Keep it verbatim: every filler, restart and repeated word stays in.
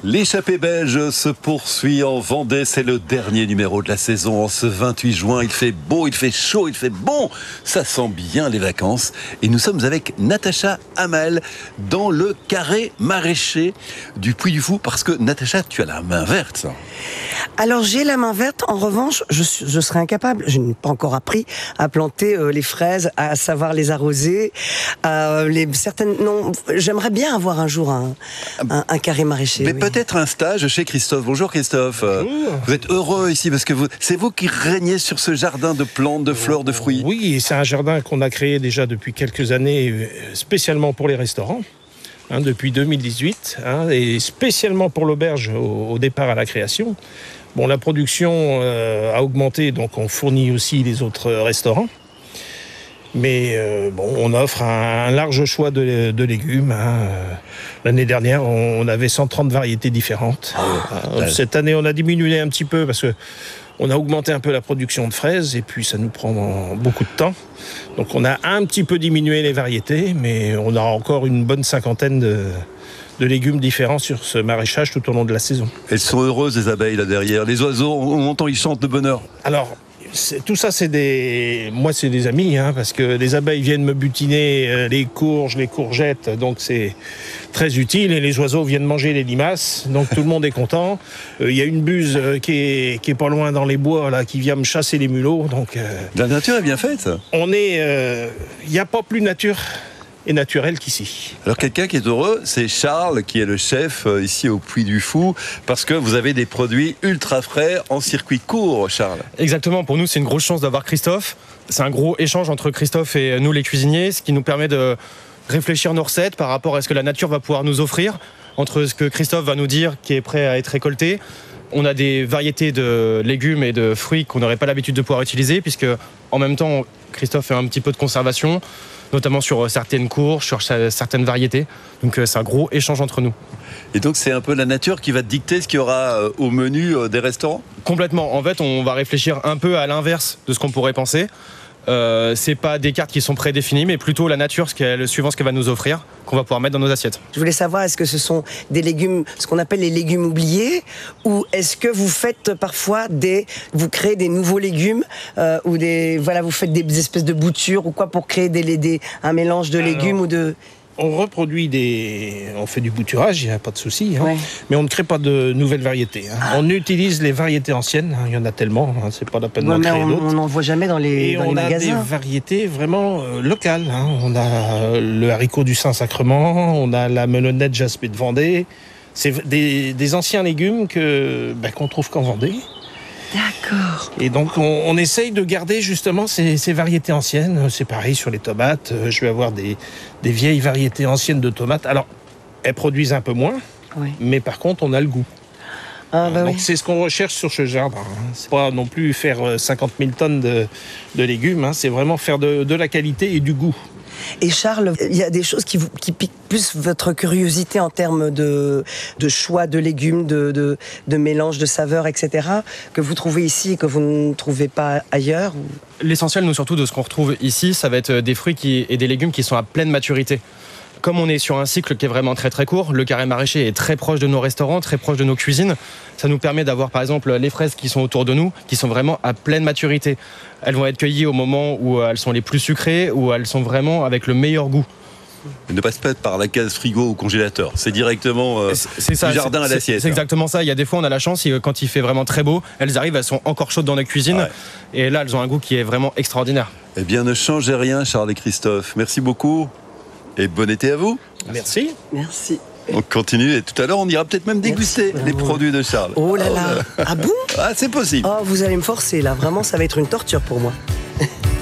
L'échappée belge se poursuit en Vendée, c'est le dernier numéro de la saison en ce vingt-huit juin. Il fait beau, il fait chaud, il fait bon, ça sent bien les vacances. Et nous sommes avec Natacha Hamel dans le carré maraîcher du Puy du Fou, parce que Natacha, tu as la main verte. Alors j'ai la main verte, en revanche, je, je serais incapable, je n'ai pas encore appris à planter euh, les fraises, à savoir les arroser, euh, les certaines. Non, j'aimerais bien avoir un jour un, un, un carré maraîcher. Mais oui. Peut-être un stage chez Christophe. Bonjour Christophe. Bonjour. Vous êtes heureux ici parce que vous, c'est vous qui régnez sur ce jardin de plantes, de fleurs, de fruits. Oui, c'est un jardin qu'on a créé déjà depuis quelques années, spécialement pour les restaurants. Hein, depuis deux mille dix-huit, hein, et spécialement pour l'auberge au, au départ à la création. Bon, la production euh, a augmenté, donc on fournit aussi les autres restaurants. Mais euh, bon, on offre un, un large choix de, de légumes. Hein. L'année dernière, on avait cent trente variétés différentes. Euh, cette année, on a diminué un petit peu parce que on a augmenté un peu la production de fraises et puis ça nous prend beaucoup de temps. Donc on a un petit peu diminué les variétés, mais on a encore une bonne cinquantaine de, de légumes différents sur ce maraîchage tout au long de la saison. Elles sont heureuses, les abeilles là derrière. Les oiseaux, on entend, ils chantent de bonheur. Alors, tout ça, c'est des... Moi, c'est des amis, hein, parce que les abeilles viennent me butiner euh, les courges, les courgettes, donc c'est très utile. Et les oiseaux viennent manger les limaces, donc tout le monde est content. Il euh, y a une buse euh, qui, est, qui est pas loin dans les bois, là, qui vient me chasser les mulots. Donc, euh, la nature est bien faite. On est... Il euh, n'y a pas plus nature et naturel qu'ici. Alors quelqu'un qui est heureux, c'est Charles qui est le chef euh, ici au Puy du Fou, parce que vous avez des produits ultra frais en circuit court, Charles. Exactement, pour nous c'est une grosse chance d'avoir Christophe. C'est un gros échange entre Christophe et nous les cuisiniers, ce qui nous permet de réfléchir nos recettes par rapport à ce que la nature va pouvoir nous offrir, entre ce que Christophe va nous dire qui est prêt à être récolté. On a des variétés de légumes et de fruits qu'on n'aurait pas l'habitude de pouvoir utiliser, puisque en même temps Christophe fait un petit peu de conservation, notamment sur certaines courges, sur certaines variétés. Donc c'est un gros échange entre nous. Et donc c'est un peu la nature qui va dicter ce qu'il y aura au menu des restaurants ? Complètement. En fait, on va réfléchir un peu à l'inverse de ce qu'on pourrait penser. Euh, c'est pas des cartes qui sont prédéfinies, mais plutôt la nature, ce qu'elle, suivant ce qu'elle va nous offrir, qu'on va pouvoir mettre dans nos assiettes. Je voulais savoir, est-ce que ce sont des légumes, ce qu'on appelle les légumes oubliés, ou est-ce que vous faites parfois des, vous créez des nouveaux légumes, euh, ou des, voilà, vous faites des espèces de boutures ou quoi pour créer des, des un mélange de légumes Alors... ou de... On reproduit des... On fait du bouturage, il n'y a pas de souci, hein. Ouais. Mais on ne crée pas de nouvelles variétés. Hein. Ah. On utilise les variétés anciennes, hein. Il y en a tellement, hein. C'est pas la peine ouais, d'en créer d'autres. On n'en voit jamais dans les, Et dans les magasins. on a des variétés vraiment euh, locales. Hein. On a le haricot du Saint-Sacrement, on a la melonnette jaspée de Vendée. C'est des, des anciens légumes que, ben, qu'on trouve qu'en Vendée. D'accord. Et donc, on, on essaye de garder justement ces, ces variétés anciennes. C'est pareil sur les tomates. Je vais avoir des, des vieilles variétés anciennes de tomates. Alors, elles produisent un peu moins, oui. Mais par contre, on a le goût. Ah, bah donc, oui. C'est ce qu'on recherche sur ce jardin. C'est pas non plus faire cinquante mille tonnes de, de légumes. Hein. C'est vraiment faire de, de la qualité et du goût. Et Charles, il y a des choses qui, vous, qui piquent plus votre curiosité en termes de, de choix de légumes, de, de, de mélange de saveurs, et cetera, que vous trouvez ici et que vous ne trouvez pas ailleurs? L'essentiel, nous, surtout, de ce qu'on retrouve ici, ça va être des fruits qui, et des légumes qui sont à pleine maturité. Comme on est sur un cycle qui est vraiment très très court, le carré maraîcher est très proche de nos restaurants, très proche de nos cuisines. Ça nous permet d'avoir par exemple les fraises qui sont autour de nous, qui sont vraiment à pleine maturité. Elles vont être cueillies au moment où elles sont les plus sucrées, où elles sont vraiment avec le meilleur goût. Ne passe pas par la case frigo ou congélateur, c'est directement euh, c'est ça, du jardin c'est, à l'assiette. C'est exactement ça, il y a des fois on a la chance, quand il fait vraiment très beau, elles arrivent, elles sont encore chaudes dans la cuisine, ouais. Et là elles ont un goût qui est vraiment extraordinaire. Eh bien ne changez rien Charles et Christophe, merci beaucoup et bon été à vous. Merci. Merci. On continue et tout à l'heure on ira peut-être même déguster Merci. les produits de Charles. Oh là là, ah bon? Ah c'est possible. Oh vous allez me forcer là, vraiment ça va être une torture pour moi.